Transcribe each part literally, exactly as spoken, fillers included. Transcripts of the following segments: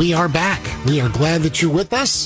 We are back. We are glad that you're with us.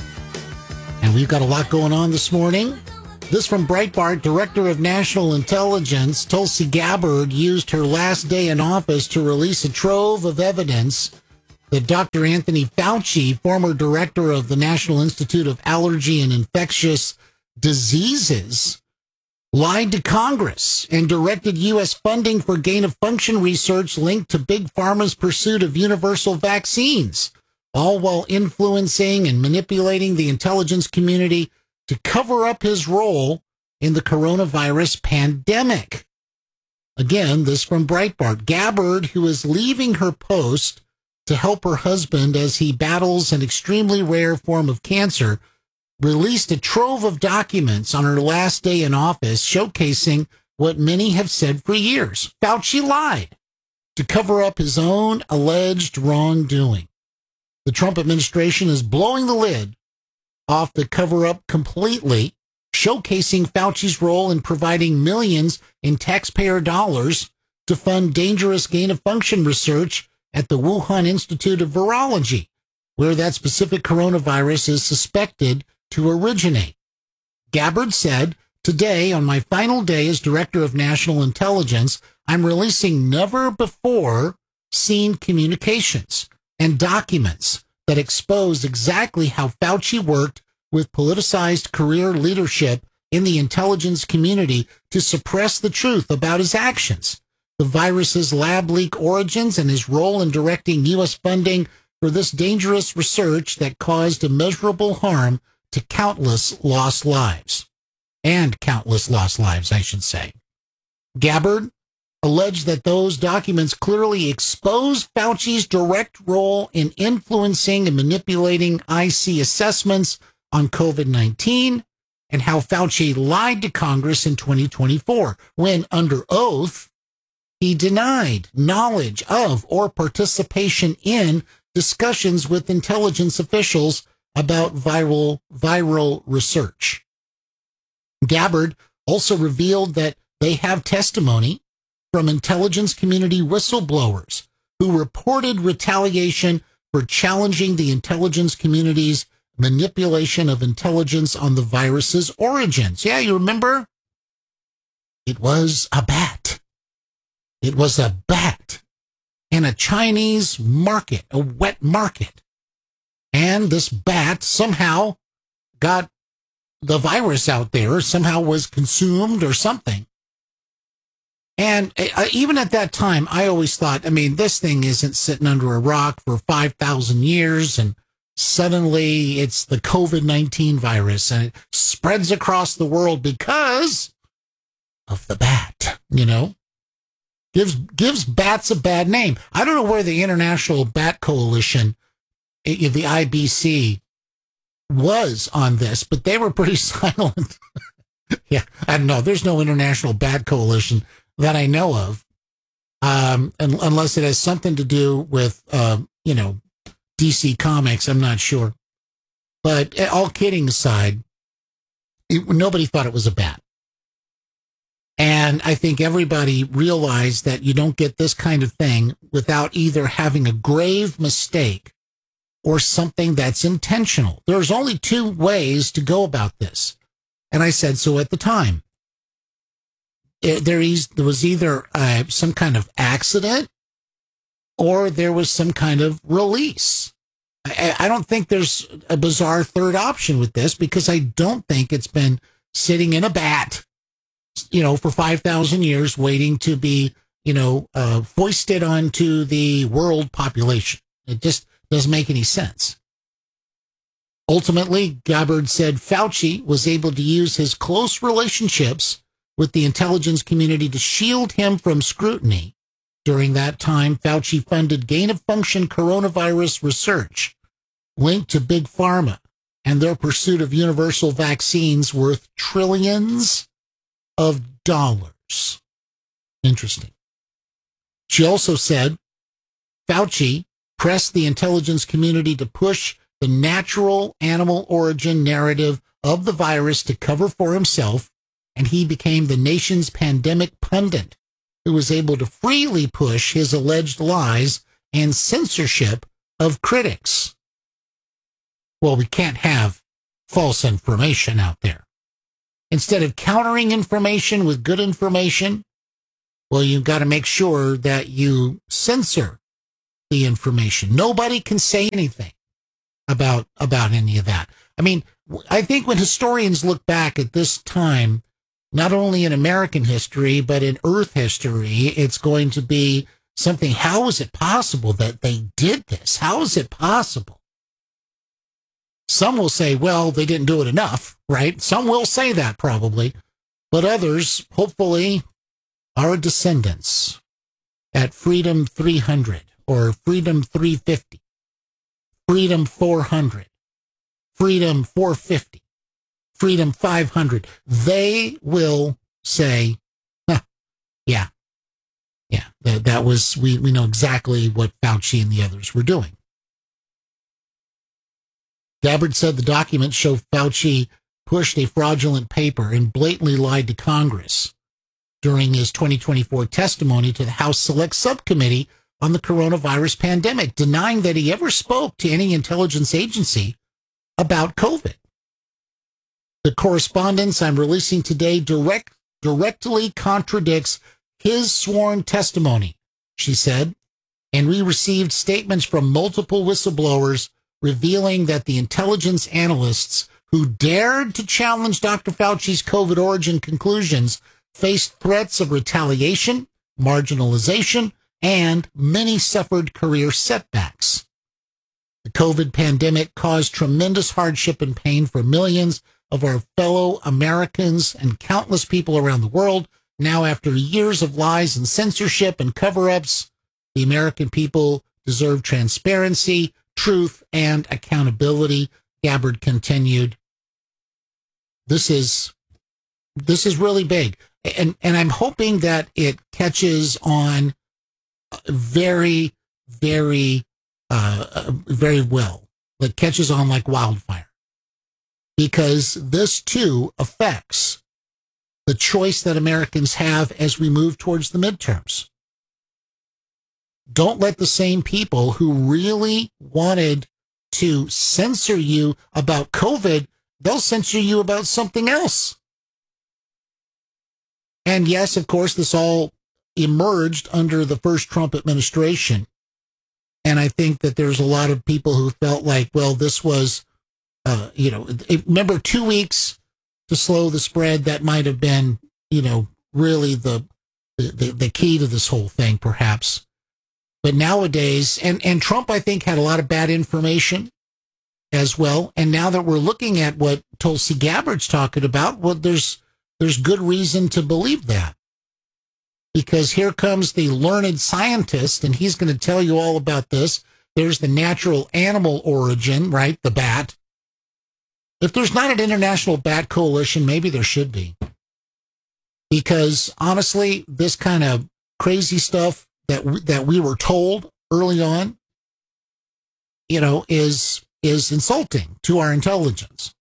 And we've got a lot going on this morning. This from Breitbart. Director of National Intelligence, Tulsi Gabbard, used her last day in office to release a trove of evidence that Doctor Anthony Fauci, former director of the National Institute of Allergy and Infectious Diseases, lied to Congress and directed U S funding for gain-of-function research linked to Big Pharma's pursuit of universal vaccines, all while influencing and manipulating the intelligence community to cover up his role in the coronavirus pandemic. Again, this from Breitbart. Gabbard, who is leaving her post to help her husband as he battles an extremely rare form of cancer, released a trove of documents on her last day in office showcasing what many have said for years. Fauci lied to cover up his own alleged wrongdoing. The Trump administration is blowing the lid off the cover-up completely, showcasing Fauci's role in providing millions in taxpayer dollars to fund dangerous gain-of-function research at the Wuhan Institute of Virology, where that specific coronavirus is suspected to originate. Gabbard said, "Today, on my final day as Director of National Intelligence, I'm releasing never-before-seen communications and documents that expose exactly how Fauci worked with politicized career leadership in the intelligence community to suppress the truth about his actions, the virus's lab leak origins, and his role in directing U S funding for this dangerous research that caused immeasurable harm to countless lost lives." And countless lost lives, I should say. Gabbard alleged that those documents clearly expose Fauci's direct role in influencing and manipulating I C assessments on COVID nineteen, and how Fauci lied to Congress in twenty twenty-four, when, under oath, he denied knowledge of or participation in discussions with intelligence officials about viral viral research. Gabbard also revealed that they have testimony from intelligence community whistleblowers who reported retaliation for challenging the intelligence community's manipulation of intelligence on the virus's origins. Yeah, you remember? It was a bat. It was a bat in a Chinese market, a wet market. And this bat somehow got the virus out there, somehow was consumed or something. And uh, even at that time, I always thought, I mean, this thing isn't sitting under a rock for five thousand years, and suddenly it's the COVID nineteen virus, and it spreads across the world because of the bat, you know? Gives, gives bats a bad name. I don't know where the International Bat Coalition, the I B C, was on this, but they were pretty silent. Yeah, I don't know. There's no International Bat Coalition that I know of, um, un- unless it has something to do with, uh, you know, D C Comics. I'm not sure. But all kidding aside, it, nobody thought it was a bat. And I think everybody realized that you don't get this kind of thing without either having a grave mistake or something that's intentional. There's only two ways to go about this. And I said so at the time. It, there, is, there was either uh, some kind of accident or there was some kind of release. I, I don't think there's a bizarre third option with this, because I don't think it's been sitting in a bat, you know, for five thousand years waiting to be, you know, uh, foisted onto the world population. It just doesn't make any sense. Ultimately, Gabbard said Fauci was able to use his close relationships with the intelligence community to shield him from scrutiny. During that time, Fauci funded gain-of-function coronavirus research linked to Big Pharma and their pursuit of universal vaccines worth trillions of dollars. Interesting. She also said Fauci pressed the intelligence community to push the natural animal origin narrative of the virus to cover for himself, and he became the nation's pandemic pundit who was able to freely push his alleged lies and censorship of critics. Well, we can't have false information out there. Instead of countering information with good information, well, you've got to make sure that you censor the information. Nobody can say anything about, about any of that. I mean, I think when historians look back at this time, not only in American history, but in Earth history, it's going to be something. How is it possible that they did this? How is it possible? Some will say, well, they didn't do it enough, right? Some will say that probably, but others, hopefully, our descendants at Freedom three hundred or Freedom three fifty, Freedom four hundred, Freedom four fifty, Freedom five hundred, they will say, huh, yeah, yeah, that, that was, we, we know exactly what Fauci and the others were doing. Gabbard said the documents show Fauci pushed a fraudulent paper and blatantly lied to Congress during his twenty twenty-four testimony to the House Select Subcommittee on the coronavirus pandemic, denying that he ever spoke to any intelligence agency about COVID. The correspondence I'm releasing today direct, directly contradicts his sworn testimony, she said, and we received statements from multiple whistleblowers revealing that the intelligence analysts who dared to challenge Doctor Fauci's COVID origin conclusions faced threats of retaliation, marginalization, and many suffered career setbacks. The COVID pandemic caused tremendous hardship and pain for millions of our fellow Americans and countless people around the world. Now, after years of lies and censorship and cover-ups, the American people deserve transparency, truth, and accountability, Gabbard continued. This is this is really big. And and I'm hoping that it catches on very, very, uh, very well. It catches on like wildfire. Because this, too, affects the choice that Americans have as we move towards the midterms. Don't let the same people who really wanted to censor you about COVID, they'll censor you about something else. And yes, of course, this all emerged under the first Trump administration. And I think that there's a lot of people who felt like, well, this was, uh, you know, remember two weeks to slow the spread, that might have been, you know, really the, the, the key to this whole thing, perhaps. But nowadays, and, and Trump, I think, had a lot of bad information as well. And now that we're looking at what Tulsi Gabbard's talking about, well, there's, there's good reason to believe that. Because here comes the learned scientist, and he's going to tell you all about this. There's the natural animal origin, right? The bat. If there's not an international bat coalition, maybe there should be. Because honestly, this kind of crazy stuff that we, that we were told early on, you know, is is insulting to our intelligence.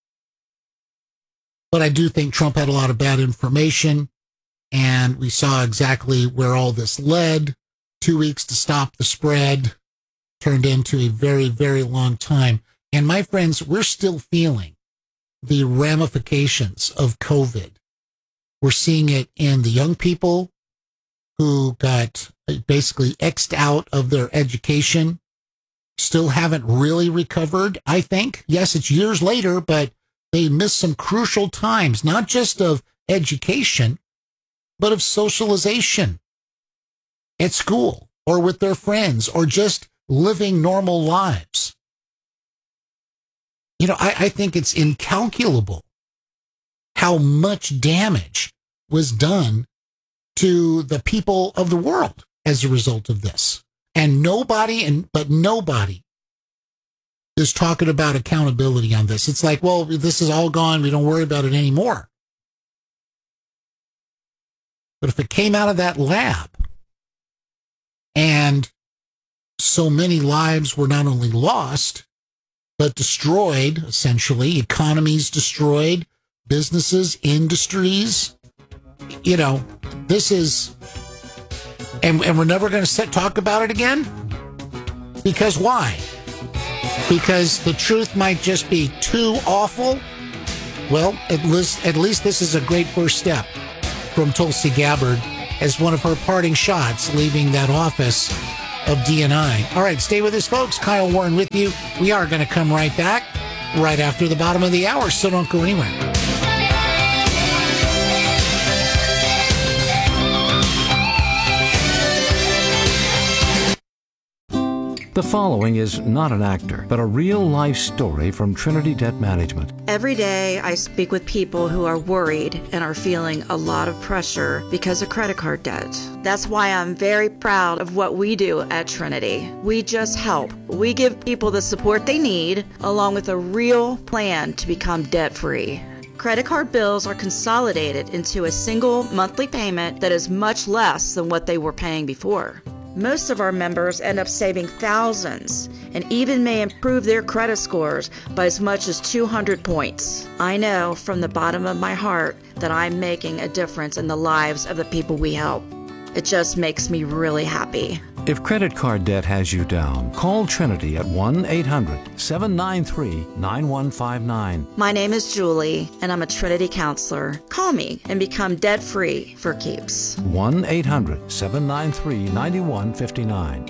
But I do think Trump had a lot of bad information, and we saw exactly where all this led. Two weeks to stop the spread turned into a very, very long time. And my friends, we're still feeling the ramifications of COVID. We're seeing it in the young people who got basically X'd out of their education, still haven't really recovered, I think. Yes, it's years later, but they missed some crucial times, not just of education, but of socialization at school or with their friends or just living normal lives. You know, I, I think it's incalculable how much damage was done to the people of the world as a result of this. And nobody, and but nobody is talking about accountability on this. It's like, well, this is all gone. We don't worry about it anymore. But if it came out of that lab and so many lives were not only lost, but destroyed, essentially, economies destroyed, businesses, industries, you know, this is, and, and we're never going to talk about it again? Because why? Because the truth might just be too awful? Well, at least, at least this is a great first step from Tulsi Gabbard as one of her parting shots leaving that office of D and I. All right, stay with us, folks. Kyle Warren with you. We are going to come right back right after the bottom of the hour, so don't go anywhere. The following is not an actor, but a real-life story from Trinity Debt Management. Every day I speak with people who are worried and are feeling a lot of pressure because of credit card debt. That's why I'm very proud of what we do at Trinity. We just help. We give people the support they need, along with a real plan to become debt-free. Credit card bills are consolidated into a single monthly payment that is much less than what they were paying before. Most of our members end up saving thousands and even may improve their credit scores by as much as two hundred points. I know from the bottom of my heart that I'm making a difference in the lives of the people we help. It just makes me really happy. If credit card debt has you down, call Trinity at one eight hundred seven nine three nine one five nine. My name is Julie, and I'm a Trinity counselor. Call me and become debt-free for keeps. one eight hundred seven nine three nine one five nine.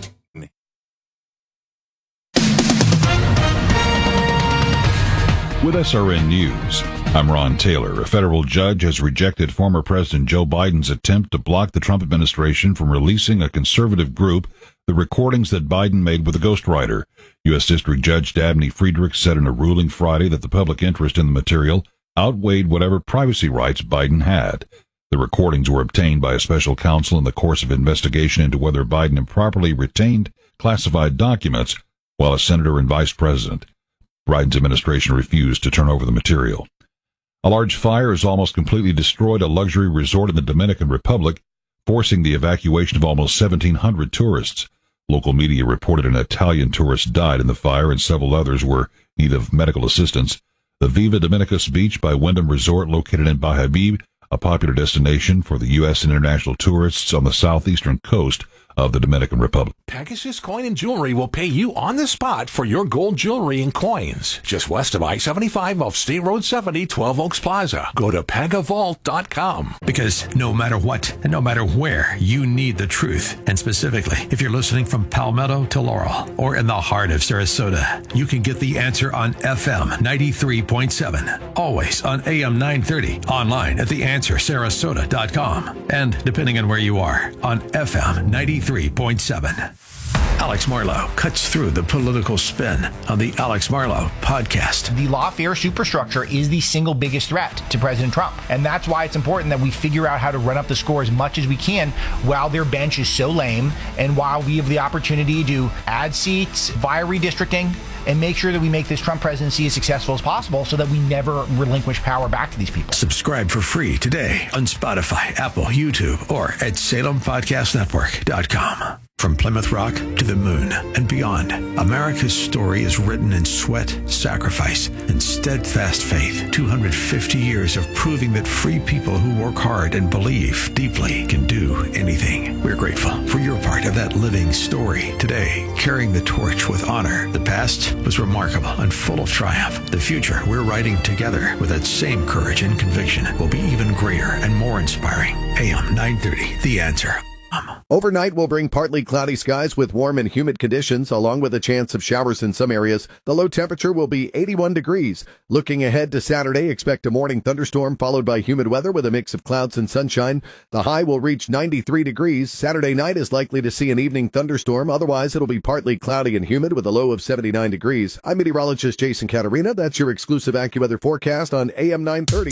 With S R N News, I'm Ron Taylor. A federal judge has rejected former President Joe Biden's attempt to block the Trump administration from releasing a conservative group the recordings that Biden made with a ghostwriter. U S. District Judge Dabney Friedrich said in a ruling Friday that the public interest in the material outweighed whatever privacy rights Biden had. The recordings were obtained by a special counsel in the course of investigation into whether Biden improperly retained classified documents while a senator and vice president. Biden's administration refused to turn over the material. A large fire has almost completely destroyed a luxury resort in the Dominican Republic, forcing the evacuation of almost seventeen hundred tourists. Local media reported an Italian tourist died in the fire and several others were in need of medical assistance. The Viva Dominicus Beach by Wyndham Resort, located in Bahia, a popular destination for the U S and international tourists on the southeastern coast of the Dominican Republic. Pegasus Coin and Jewelry will pay you on the spot for your gold jewelry and coins. Just west of I seventy-five off State Road seventy, twelve Oaks Plaza. Go to pega vault dot com. Because no matter what and no matter where, you need the truth. And specifically, if you're listening from Palmetto to Laurel or in the heart of Sarasota, you can get the answer on F M ninety-three point seven. Always on A M nine thirty. Online at the answer sarasota dot com. And depending on where you are, on F M ninety-three point seven. Alex Marlow cuts through the political spin on the Alex Marlow podcast. The lawfare superstructure is the single biggest threat to President Trump. And that's why it's important that we figure out how to run up the score as much as we can while their bench is so lame and while we have the opportunity to add seats via redistricting and make sure that we make this Trump presidency as successful as possible so that we never relinquish power back to these people. Subscribe for free today on Spotify, Apple, YouTube, or at salem podcast network dot com. From Plymouth Rock to the moon and beyond, America's story is written in sweat, sacrifice, and steadfast faith. two hundred fifty years of proving that free people who work hard and believe deeply can do anything. We're grateful for your part of that living story today, carrying the torch with honor. The past was remarkable and full of triumph. The future we're writing together with that same courage and conviction will be even greater and more inspiring. A M nine thirty, The Answer. Overnight will bring partly cloudy skies with warm and humid conditions, along with a chance of showers in some areas. The low temperature will be eighty-one degrees. Looking ahead to Saturday, expect a morning thunderstorm followed by humid weather with a mix of clouds and sunshine. The high will reach ninety-three degrees. Saturday night is likely to see an evening thunderstorm. Otherwise, it'll be partly cloudy and humid with a low of seventy-nine degrees. I'm meteorologist Jason Caterina. That's your exclusive AccuWeather forecast on A M nine thirty.